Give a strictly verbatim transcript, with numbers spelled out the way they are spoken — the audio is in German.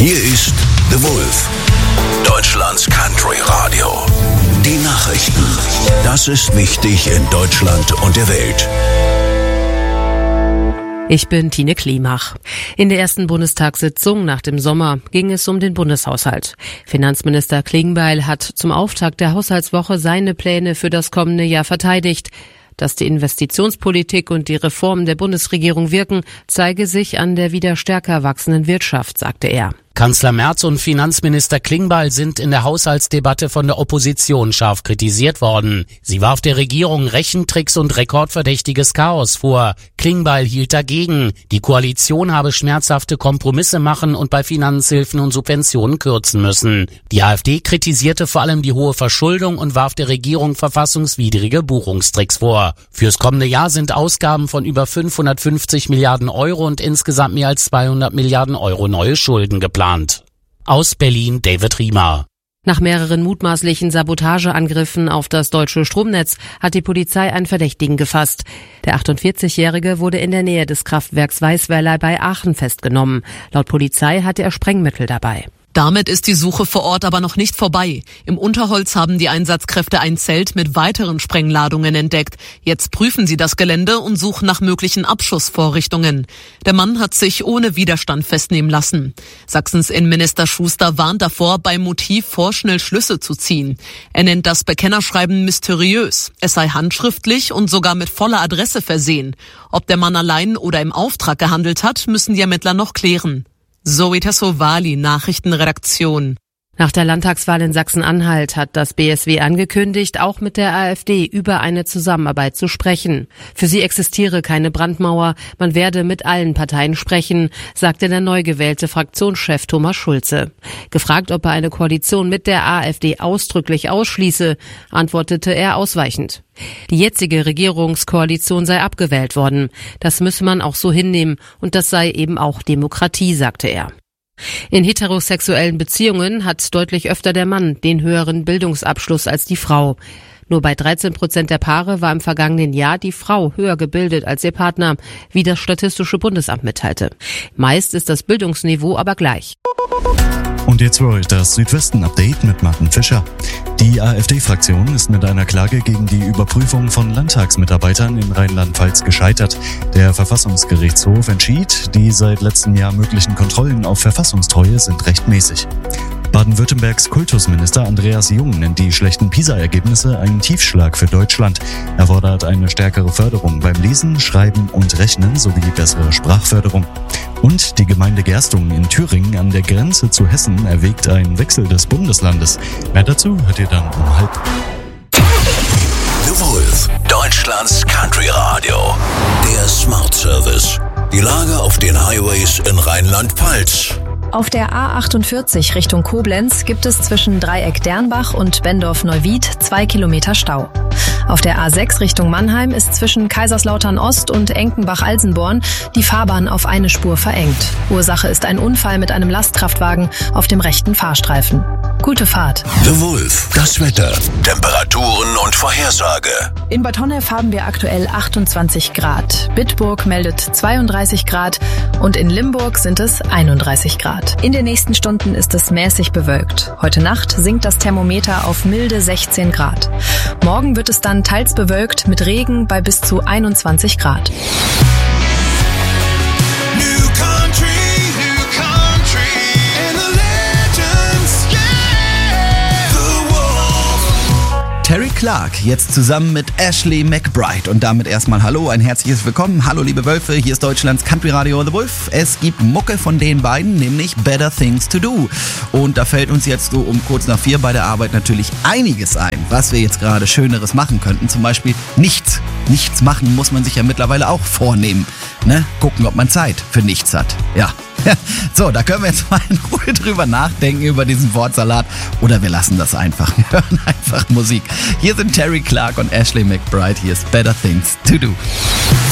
Hier ist The Wolf, Deutschlands Country Radio. Die Nachrichten. Das ist wichtig in Deutschland und der Welt. Ich bin Tine Klimach. In der ersten Bundestagssitzung nach dem Sommer ging es um den Bundeshaushalt. Finanzminister Klingbeil hat zum Auftakt der Haushaltswoche seine Pläne für das kommende Jahr verteidigt. Dass die Investitionspolitik und die Reformen der Bundesregierung wirken, zeige sich an der wieder stärker wachsenden Wirtschaft, sagte er. Kanzler Merz und Finanzminister Klingbeil sind in der Haushaltsdebatte von der Opposition scharf kritisiert worden. Sie warf der Regierung Rechentricks und rekordverdächtiges Chaos vor. Klingbeil hielt dagegen. Die Koalition habe schmerzhafte Kompromisse machen und bei Finanzhilfen und Subventionen kürzen müssen. Die AfD kritisierte vor allem die hohe Verschuldung und warf der Regierung verfassungswidrige Buchungstricks vor. Fürs kommende Jahr sind Ausgaben von über fünfhundertfünfzig Milliarden Euro und insgesamt mehr als zweihundert Milliarden Euro neue Schulden geplant. Aus Berlin David Riemer. Nach mehreren mutmaßlichen Sabotageangriffen auf das deutsche Stromnetz hat die Polizei einen Verdächtigen gefasst. Der achtundvierzigjährige wurde in der Nähe des Kraftwerks Weißweiler bei Aachen festgenommen. Laut Polizei hatte er Sprengmittel dabei. Damit ist die Suche vor Ort aber noch nicht vorbei. Im Unterholz haben die Einsatzkräfte ein Zelt mit weiteren Sprengladungen entdeckt. Jetzt prüfen sie das Gelände und suchen nach möglichen Abschussvorrichtungen. Der Mann hat sich ohne Widerstand festnehmen lassen. Sachsens Innenminister Schuster warnt davor, beim Motiv vorschnell Schlüsse zu ziehen. Er nennt das Bekennerschreiben mysteriös. Es sei handschriftlich und sogar mit voller Adresse versehen. Ob der Mann allein oder im Auftrag gehandelt hat, müssen die Ermittler noch klären. Zoe Tassovali, Nachrichtenredaktion. Nach der Landtagswahl in Sachsen-Anhalt hat das B S W angekündigt, auch mit der AfD über eine Zusammenarbeit zu sprechen. Für sie existiere keine Brandmauer, man werde mit allen Parteien sprechen, sagte der neu gewählte Fraktionschef Thomas Schulze. Gefragt, ob er eine Koalition mit der AfD ausdrücklich ausschließe, antwortete er ausweichend. Die jetzige Regierungskoalition sei abgewählt worden. Das müsse man auch so hinnehmen und das sei eben auch Demokratie, sagte er. In heterosexuellen Beziehungen hat deutlich öfter der Mann den höheren Bildungsabschluss als die Frau. Nur bei dreizehn Prozent der Paare war im vergangenen Jahr die Frau höher gebildet als ihr Partner, wie das Statistische Bundesamt mitteilte. Meist ist das Bildungsniveau aber gleich. Und jetzt für euch das Südwesten-Update mit Martin Fischer. Die AfD-Fraktion ist mit einer Klage gegen die Überprüfung von Landtagsmitarbeitern in Rheinland-Pfalz gescheitert. Der Verfassungsgerichtshof entschied, die seit letztem Jahr möglichen Kontrollen auf Verfassungstreue sind rechtmäßig. Baden-Württembergs Kultusminister Andreas Jung nennt die schlechten PISA-Ergebnisse einen Tiefschlag für Deutschland. Er fordert eine stärkere Förderung beim Lesen, Schreiben und Rechnen sowie bessere Sprachförderung. Und die Gemeinde Gerstungen in Thüringen an der Grenze zu Hessen erwägt einen Wechsel des Bundeslandes. Mehr dazu hört ihr dann um halb. The Wolf, Deutschlands Country Radio. Der Smart Service. Die Lage auf den Highways in Rheinland-Pfalz. Auf der A achtundvierzig Richtung Koblenz gibt es zwischen Dreieck Dernbach und Bendorf-Neuwied zwei Kilometer Stau. Auf der A sechs Richtung Mannheim ist zwischen Kaiserslautern Ost und Enkenbach-Alsenborn die Fahrbahn auf eine Spur verengt. Ursache ist ein Unfall mit einem Lastkraftwagen auf dem rechten Fahrstreifen. Gute Fahrt. The Wolf, das Wetter, Temperaturen und Vorhersage. In Bad Honnef haben wir aktuell achtundzwanzig Grad. Bitburg meldet zweiunddreißig Grad und in Limburg sind es einunddreißig Grad. In den nächsten Stunden ist es mäßig bewölkt. Heute Nacht sinkt das Thermometer auf milde sechzehn Grad. Morgen wird es dann teils bewölkt mit Regen bei bis zu einundzwanzig Grad. Terry Clark, jetzt zusammen mit Ashley McBryde. Und damit erstmal hallo, ein herzliches Willkommen. Hallo liebe Wölfe, hier ist Deutschlands Country Radio The Wolf. Es gibt Mucke von den beiden, nämlich Better Things to Do. Und da fällt uns jetzt so um kurz nach vier bei der Arbeit natürlich einiges ein, was wir jetzt gerade Schöneres machen könnten. Zum Beispiel nichts. Nichts machen muss man sich ja mittlerweile auch vornehmen. Ne? Gucken, ob man Zeit für nichts hat. Ja. So, da können wir jetzt mal in Ruhe drüber nachdenken, über diesen Wortsalat. Oder wir lassen das einfach. Wir hören einfach Musik. Hier sind Terry Clark und Ashley McBryde. Hier ist Better Things to Do.